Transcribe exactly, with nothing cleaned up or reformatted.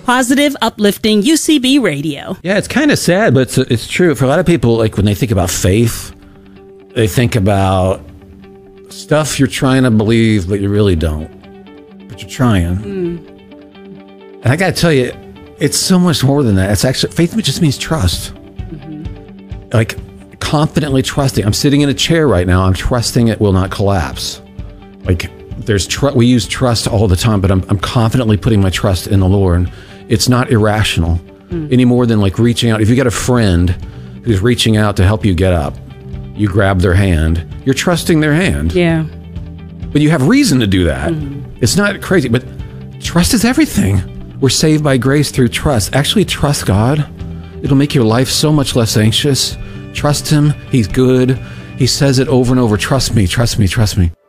Positive, uplifting U C B radio. Yeah, it's kind of sad, but it's, it's true. For a lot of people, like when they think about faith, they think about stuff you're trying to believe, but you really don't. But you're trying. Mm. And I got to tell you, it's so much more than that. It's actually, faith just means trust. Mm-hmm. Like confidently trusting. I'm sitting in a chair right now. I'm trusting it will not collapse. Like there's tr- we use trust all the time, but I'm, I'm confidently putting my trust in the Lord. It's not irrational mm. any more than like reaching out. If you got a friend who's reaching out to help you get up, you grab their hand, you're trusting their hand. Yeah. But you have reason to do that. Mm-hmm. It's not crazy, but trust is everything. We're saved by grace through trust. Actually, trust God. It'll make your life so much less anxious. Trust him. He's good. He says it over and over. Trust me, trust me, trust me.